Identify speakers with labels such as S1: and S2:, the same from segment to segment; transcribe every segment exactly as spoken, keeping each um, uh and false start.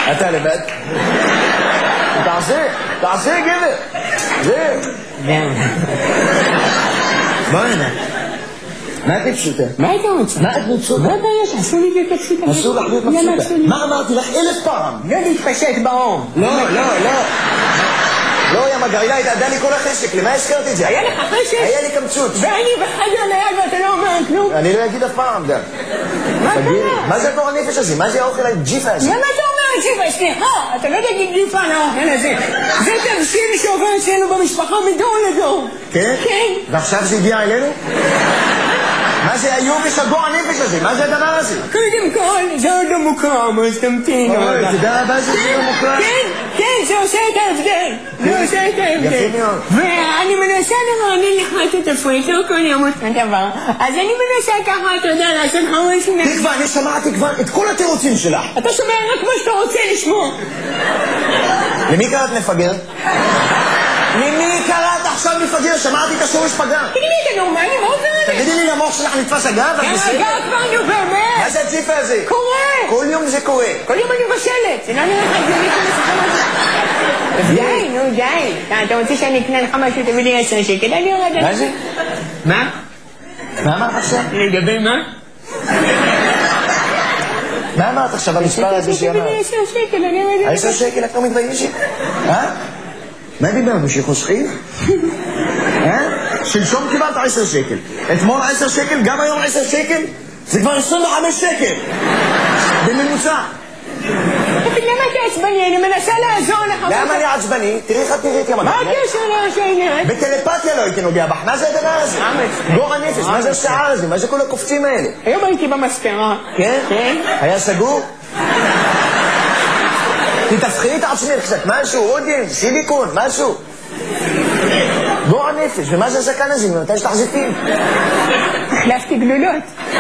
S1: אתה לבד? תעשה, תעשה גבר. זה. בוא הנה. מה את פשוטה?
S2: מה אתה רוצה?
S1: מה את פשוטה?
S2: מה הבעיה שעשו לי את הפשוטה?
S1: אסור לך להיות מבסוטה. מה אמרתי לך אלף פעם?
S2: לא להתפשט באור.
S1: לא, לא, לא. לא, יא מגרילה, התעדה לי כל החשק, למה הזכרת את זה?
S2: היה לך חשק?
S1: היה לי קמצוץ.
S2: ואני בחדר ליד ואתה לא אומר כלום?
S1: אני לא אגיד אף פעם גם.
S2: מה קרה?
S1: מה זה הגור הנפש הזה? מה זה האוכל הג'יפה הזה?
S2: למה אתה אומר ג'יפה? סליחה, אתה לא תגיד ג'יפה על האוכל הזה. זה תבשיל שעובר אצלנו במשפחה מדור לדור.
S1: כן?
S2: כן.
S1: ועכשיו זה הגיע אלינו? מה זה היובש הגור הנפש הזה? מה זה הדבר הזה?
S2: קודם כל, זה עוד לא מוקרם, אז תמתין.
S1: אוי, תדע רבה שזה לא מוקרם.
S2: כן, כן, זה עושה את ההבדל. זה עושה את ההבדל.
S1: יפה מאוד.
S2: ואני מנסה לרענן לך את התפריט, לא כל יום אותו דבר. אז אני מנסה ככה, אתה יודע, לעשות לך משהו...
S1: תקווה, אני שמעתי כבר את כל התירוצים שלך.
S2: אתה שומע רק מה שאתה רוצה לשמוע.
S1: למי קראת מפגר? למי קראת עכשיו מפגר? שמעתי את השורש פגר.
S2: תגידי לי, אתה נורמלי? מה עובר עליך?
S1: תגידי לי, למוח שלך נתפס אגב?
S2: גם אגב כבר, נו באמת.
S1: מה זה הג'יפה הזה?
S2: קורה.
S1: כל יום זה קורה.
S2: כל יום אני מבשלת. זה לא נראה לך הגיוני כמו שחם הזה. די, נו די. אתה רוצה שאני אקנה לך משהו, תביא לי עשר שקל, אני יורד.
S1: מה זה?
S2: מה?
S1: מה אמרת עכשיו?
S2: לגבי מה?
S1: מה אמרת עכשיו המספר הזה שאמרת?
S2: תביא לי עשר שקל, אני יורד.
S1: עשר שקל את לא מתביישת? אה? מה דיברנו? שחוסכים? אה? שלשום קיבלת עשר שקל. אתמול עשר שקל, גם היום עשר שקל? זה כבר עשרים וחמש שקל. בממוצע.
S2: אבל למה אתה עצבני? אני מנסה לעזור לך.
S1: למה אני עצבני? תראי איך את נראית יא מגן.
S2: מה הקשר לעשיינת?
S1: בטלפתיה לא הייתי נוגע בך. מה זה הדבר הזה? גור הנפש, מה זה השער הזה? מה זה כל הקופצים האלה?
S2: היום הייתי במספרה.
S1: כן?
S2: כן.
S1: היה סגור? תתפחי את עצמך קצת, משהו, עודין, סיליקון, משהו. גור הנפש, ומה זה הזקן הזה? ממתי יש לך זיתים?
S2: החלפתי גלולות.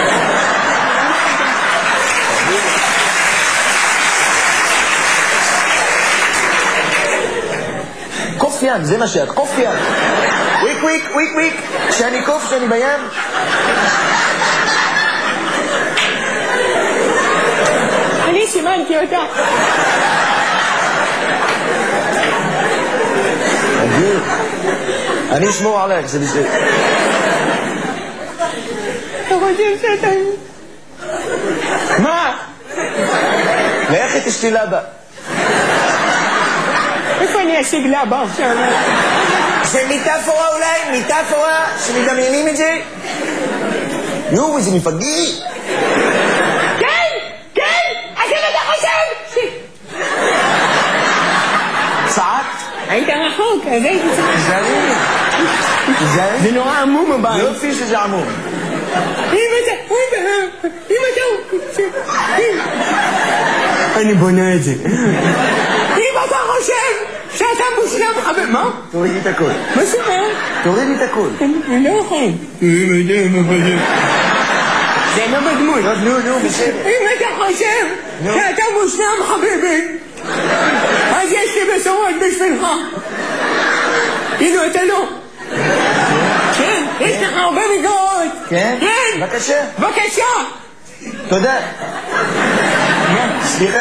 S1: קוף ים, זה מה שאת, קוף ים. וויק וויק, וויק וויק. כשאני קוף, כשאני בים.
S2: אני סימנתי אותה.
S1: אדיר. אני אשמור עליך, זה בסדר.
S2: אתה חושב שאתה... מה?
S1: לכי תשתי לבה.
S2: איפה אני אשיג לבה עכשיו?
S1: זה מיטאפורה אולי? מיטאפורה? שמדמיינים את זה? יואו, איזה מפגיר.
S2: כן! כן! אז אם אתה חושב!
S1: צעקת?
S2: היית רחוק, אז הייתי צריך...
S1: תזהרי. תזהרי.
S2: זה נורא עמום הבית.
S1: יופי שזה עמום.
S2: אם אתה... אם אתה... אני בונה את זה. אם אתה חושב שאתה מושלם חבר... מה?
S1: תורידי את הכל.
S2: מה זאת אומרת?
S1: תורידי את הכל.
S2: אני לא יכול. אם אתה חושב... זה לא בדמות.
S1: נו, נו, בסדר.
S2: אם אתה חושב שאתה מושלם חביבי, אז יש לי בשורות בשבילך. כאילו אתה לא. כן, יש לך הרבה מגרות.
S1: כן?
S2: כן.
S1: בבקשה.
S2: בבקשה.
S1: תודה. סליחה.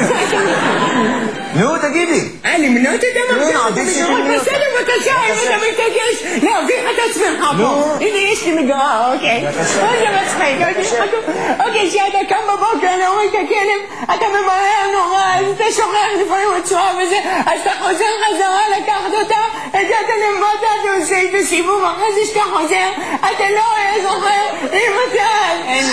S1: נו, תגידי.
S2: אה, למנות את המגרות?
S1: נו, עדיף שתמנות אותה.
S2: בסדר, בבקשה, אם אתה מתעקש להביך את עצמך פה. הנה, יש לי מגרה, אוקיי. אוי, זה מצחיק. אוקיי, כשאתה קם בבוקר, אני רואה את הכלב, אתה ממהר נורא, אז אתה שוכח לפעמים הצורה וזה, אז אתה חוזר חזרה לקחת אותה, הגעת למטה, אתה עושה את הסיבוב, אחרי זה שאתה חוזר, אתה לא זוכר אם אתה...